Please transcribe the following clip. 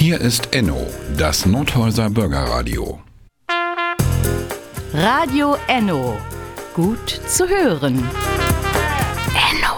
Hier ist Enno, das Nordhäuser Bürgerradio. Radio Enno. Gut zu hören. Enno.